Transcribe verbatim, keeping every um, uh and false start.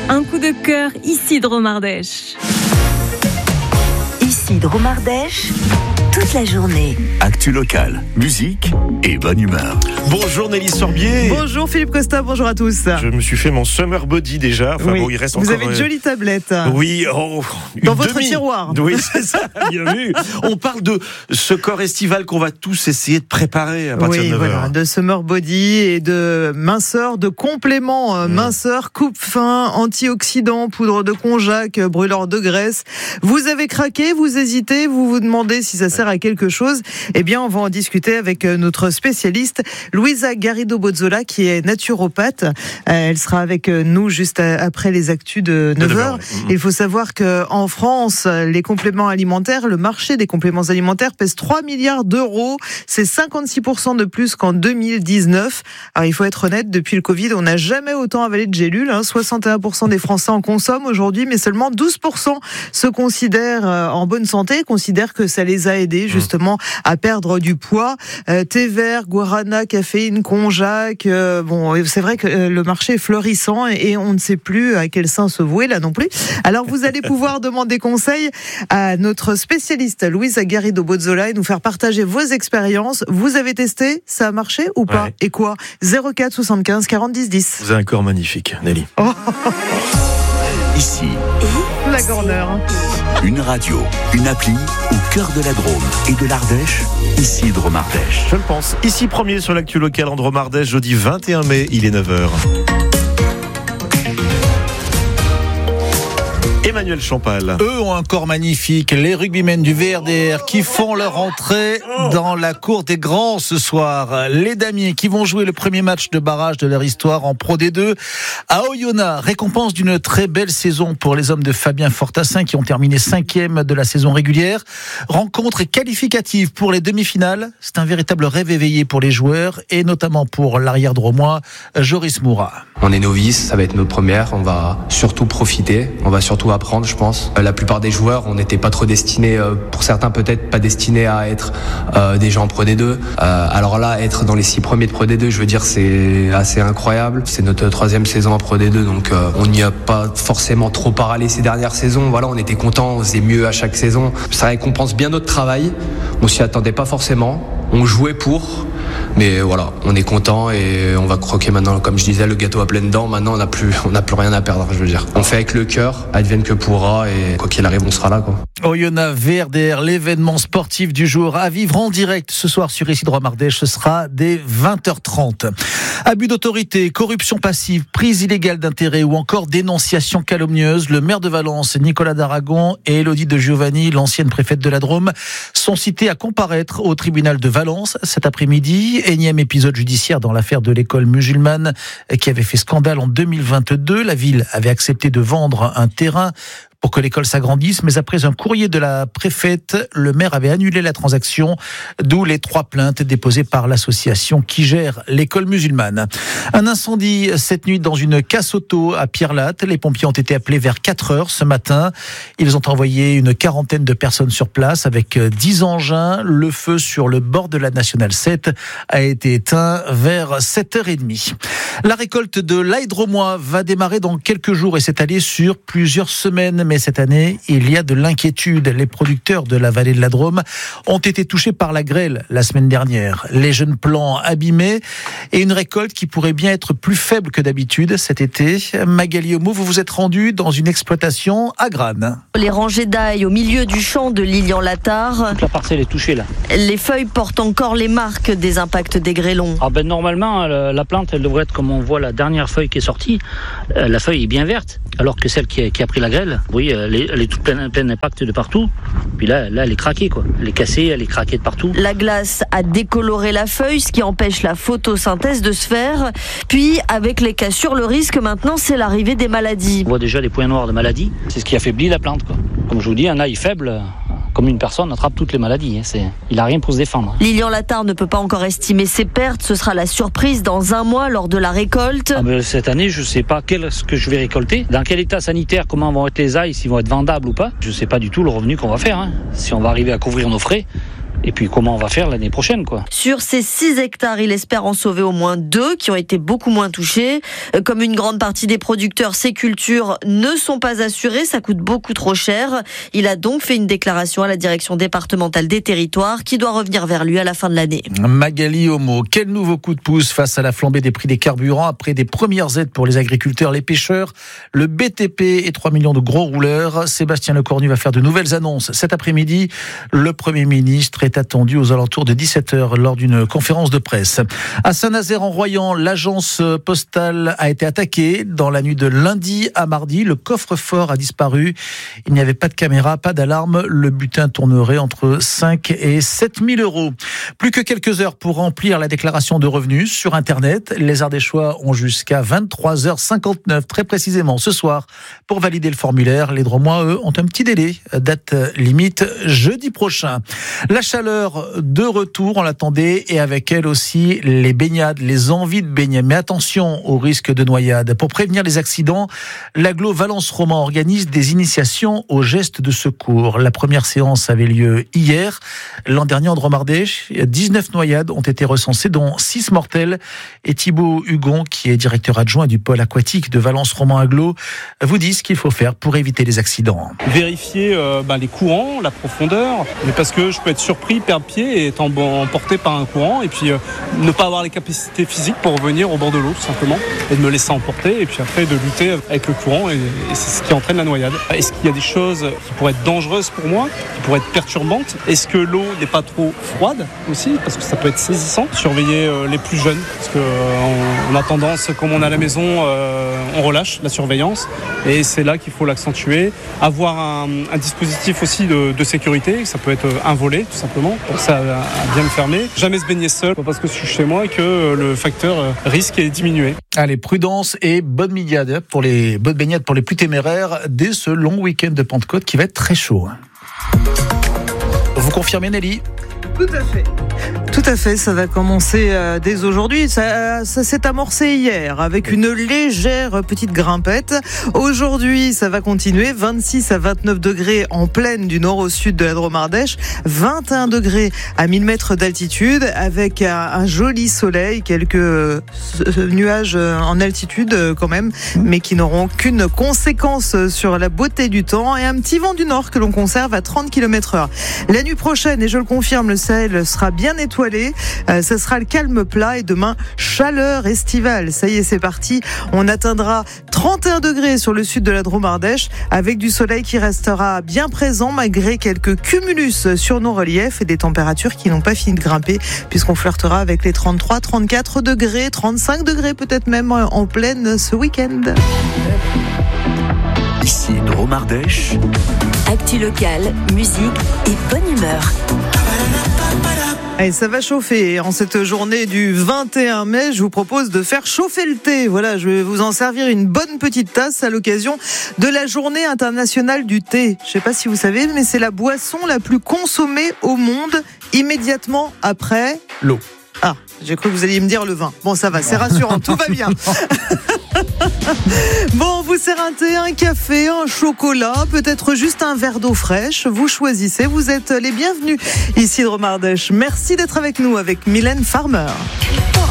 Un coup de cœur, ici Dromardèche. Ici Dromardèche, toute la journée. Actu locale, musique et bonne humeur. Bonjour Nelly Sorbier. Bonjour Philippe Costa, bonjour à tous. Je me suis fait mon summer body déjà. Enfin oui. bon, il reste Vous encore... avez une jolie tablette. Oui, oh, dans une votre demi. tiroir. Oui, c'est ça, bien vu. On parle de ce corps estival qu'on va tous essayer de préparer à partir oui, de neuf heures. Voilà, de summer body et de minceur, de compléments euh, mmh. minceur, coupe-fin, antioxydants, poudre de konjac, brûleur de graisse. Vous avez craqué, vous hésitez, vous vous demandez si ça sert à quelque chose. Eh bien, on va en discuter avec notre spécialiste, Louisa Garrido-Bozzola, qui est naturopathe. Elle sera avec nous juste après les actus de neuf heures. Mmh. Il faut savoir qu'en France, les compléments alimentaires, le marché des compléments alimentaires pèse trois milliards d'euros. C'est cinquante-six pour cent de plus qu'en deux mille dix-neuf. Alors, il faut être honnête, depuis le Covid, on n'a jamais autant avalé de gélules. Hein. soixante et un pour cent des Français en consomment aujourd'hui, mais seulement douze pour cent se considèrent en bonne santé, considèrent que ça les a aidés justement à perdre du poids. Euh, thé vert, guarana, caféine, konjac. Euh, bon, c'est vrai que euh, le marché est florissant et, et on ne sait plus à quel sein se vouer là non plus. Alors vous allez pouvoir demander conseil à notre spécialiste Louisa Garrido-Bozzola et nous faire partager vos expériences. Vous avez testé, ça a marché ou pas? Ouais. Et quoi? zéro quatre soixante-quinze quarante dix dix. Vous avez un corps magnifique, Nelly. Oh. Ici, la corner. Une radio, une appli au cœur de la Drôme et de l'Ardèche, ici Dromardèche. Je le pense. Ici premier sur l'actu locale en Dromardèche, jeudi vingt et un mai, il est neuf heures. Emmanuel Champal. Eux ont un corps magnifique, les rugbymen du V R D R qui font leur entrée dans la cour des grands ce soir. Les Damiers qui vont jouer le premier match de barrage de leur histoire en Pro D deux à Oyonnax. Récompense d'une très belle saison pour les hommes de Fabien Fortassin qui ont terminé cinquième de la saison régulière. Rencontre qualificative pour les demi-finales. C'est un véritable rêve éveillé pour les joueurs et notamment pour l'arrière dromois Joris Moura. On est novice, ça va être notre première. On va surtout profiter, on va surtout apprendre, je pense. La plupart des joueurs, on n'était pas trop destinés, pour certains peut-être pas destinés à être euh, déjà en Pro D deux. Euh, alors là, être dans les six premiers de Pro D deux, je veux dire, c'est assez incroyable. C'est notre troisième saison en Pro D deux, donc euh, on n'y a pas forcément trop parlé ces dernières saisons. Voilà, on était contents, on faisait mieux à chaque saison. Ça récompense bien notre travail. On s'y attendait pas forcément. On jouait pour, mais voilà, on est content et on va croquer maintenant, comme je disais, le gâteau à pleines dents. Maintenant, on n'a plus, on n'a plus rien à perdre, je veux dire. On fait avec le cœur, advienne que pourra, et quoi qu'il arrive, on sera là, quoi. Oyonnax V R D R, l'événement sportif du jour à vivre en direct ce soir sur Ici Dromardèche, ce sera dès vingt heures trente. Abus d'autorité, corruption passive, prise illégale d'intérêt ou encore dénonciation calomnieuse. Le maire de Valence, Nicolas d'Aragon, et Élodie de Giovanni, l'ancienne préfète de la Drôme, sont cités à comparaître au tribunal de Valence cet après-midi. Énième épisode judiciaire dans l'affaire de l'école musulmane qui avait fait scandale en deux mille vingt-deux. La ville avait accepté de vendre un terrain pour que l'école s'agrandisse, mais après un courrier de la préfète, le maire avait annulé la transaction, d'où les trois plaintes déposées par l'association qui gère l'école musulmane. Un incendie cette nuit dans une casse-auto à Pierrelatte. Les pompiers ont été appelés vers quatre heures ce matin. Ils ont envoyé une quarantaine de personnes sur place avec dix engins. Le feu sur le bord de la Nationale sept a été éteint vers sept heures trente. La récolte de l'ail dromois va démarrer dans quelques jours et s'étaler sur plusieurs semaines. Mais cette année, il y a de l'inquiétude. Les producteurs de la vallée de la Drôme ont été touchés par la grêle la semaine dernière. Les jeunes plants abîmés et une récolte qui pourrait bien être plus faible que d'habitude cet été. Magali Homo, vous vous êtes rendue dans une exploitation à Grane. Les rangées d'ail au milieu du champ de Lilian Latard. Toute la parcelle est touchée là. Les feuilles portent encore les marques des impacts des grêlons. Ah ben normalement, la plante, elle devrait être comme on voit la dernière feuille qui est sortie. La feuille est bien verte, alors que celle qui a, qui a pris la grêle, oui, elle est, elle est toute pleine, pleine d'impact de partout. Puis là, là, elle est craquée, quoi. Elle est cassée, elle est craquée de partout. La glace a décoloré la feuille, ce qui empêche la photosynthèse de se faire. Puis, avec les cassures, le risque maintenant, c'est l'arrivée des maladies. On voit déjà les points noirs de maladies. C'est ce qui affaiblit la plante, quoi. Comme je vous dis, un ail faible, comme une personne, attrape toutes les maladies. C'est... Il n'a rien pour se défendre. Lilian Latard ne peut pas encore estimer ses pertes. Ce sera la surprise dans un mois lors de la récolte. Ah ben, cette année, je ne sais pas quel, ce que je vais récolter. Dans quel état sanitaire, comment vont être les ails, s'ils vont être vendables ou pas. Je ne sais pas du tout le revenu qu'on va faire. Hein. Si on va arriver à couvrir nos frais. et puis comment on va faire l'année prochaine, quoi. Sur ces six hectares, il espère en sauver au moins deux qui ont été beaucoup moins touchés. Comme une grande partie des producteurs, ces cultures ne sont pas assurées, ça coûte beaucoup trop cher. Il a donc fait une déclaration à la direction départementale des territoires qui doit revenir vers lui à la fin de l'année. Magali Homo, quel nouveau coup de pouce face à la flambée des prix des carburants après des premières aides pour les agriculteurs, les pêcheurs, le B T P et trois millions de gros rouleurs. Sébastien Lecornu va faire de nouvelles annonces. Cet après-midi, le Premier ministre est attendu aux alentours de dix-sept heures lors d'une conférence de presse. À Saint-Nazaire-en-Royan, l'agence postale a été attaquée dans la nuit de lundi à mardi. Le coffre-fort a disparu. Il n'y avait pas de caméra, pas d'alarme. Le butin tournerait entre cinq et sept mille euros. Plus que quelques heures pour remplir la déclaration de revenus sur Internet. Les Ardéchois ont jusqu'à vingt-trois heures cinquante-neuf, très précisément ce soir, pour valider le formulaire. Les Dromois, eux, ont un petit délai. Date limite jeudi prochain. La chaleur de retour, on l'attendait, et avec elle aussi les baignades, les envies de baigner. Mais attention au risque de noyade. Pour prévenir les accidents, l'agglo Valence Roman organise des initiations aux gestes de secours. La première séance avait lieu hier. L'an dernier, en Dromardèche, dix-neuf noyades ont été recensées, dont six mortelles. Et Thibaut Hugon, qui est directeur adjoint du pôle aquatique de Valence Roman Agglo, vous dit ce qu'il faut faire pour éviter les accidents. Vérifier euh, bah, les courants, la profondeur, mais parce que je peux être surpris, perdre pied et être emporté par un courant, et puis euh, ne pas avoir les capacités physiques pour revenir au bord de l'eau, tout simplement, et de me laisser emporter, et puis après de lutter avec le courant, et, et c'est ce qui entraîne la noyade. Est-ce qu'il y a des choses qui pourraient être dangereuses pour moi, qui pourraient être perturbantes? Est-ce que l'eau n'est pas trop froide aussi, parce que ça peut être saisissant? Surveiller euh, les plus jeunes, parce qu'on euh, a tendance, comme on est à la maison, euh, on relâche la surveillance, et c'est là qu'il faut l'accentuer. Avoir un, un dispositif aussi de, de sécurité, ça peut être un volet tout simplement, pour ça à bien le fermer. Jamais se baigner seul, parce que je suis chez moi et que le facteur risque est diminué. Allez, prudence et bonne baignade pour les bonnes baignades pour les plus téméraires dès ce long week-end de Pentecôte qui va être très chaud. Vous confirmez, Nelly ? Tout à fait. Tout à fait, ça va commencer euh, dès aujourd'hui. Ça, ça s'est amorcé hier avec une légère petite grimpette. Aujourd'hui, ça va continuer. vingt-six à vingt-neuf degrés en plaine du nord au sud de la Dromardèche. vingt et un degrés à mille mètres d'altitude avec un, un joli soleil, quelques euh, nuages en altitude euh, quand même, mais qui n'auront aucune conséquence sur la beauté du temps, et un petit vent du nord que l'on conserve à trente kilomètres heure. La nuit prochaine, et je le confirme, le Sahel sera bien étoilé. Euh, ce sera le calme plat, et demain, chaleur estivale. Ça y est, c'est parti. On atteindra trente et un degrés sur le sud de la Dromardèche, avec du soleil qui restera bien présent malgré quelques cumulus sur nos reliefs et des températures qui n'ont pas fini de grimper, puisqu'on flirtera avec les trente-trois, trente-quatre degrés, trente-cinq degrés peut-être même en pleine ce week-end. Ici Dromardèche. Actu locale, musique et bonne humeur. Et ça va chauffer. En cette journée du vingt et un mai, je vous propose de faire chauffer le thé. Voilà, je vais vous en servir une bonne petite tasse à l'occasion de la journée internationale du thé. Je ne sais pas si vous savez, mais c'est la boisson la plus consommée au monde immédiatement après l'eau. Ah, j'ai cru que vous alliez me dire le vin. Bon, ça va, c'est rassurant, tout va bien. Bon, vous sert un thé, un café, un chocolat, peut-être juste un verre d'eau fraîche. Vous choisissez, vous êtes les bienvenus ici de Dromardèche. Merci d'être avec nous avec Mylène Farmer.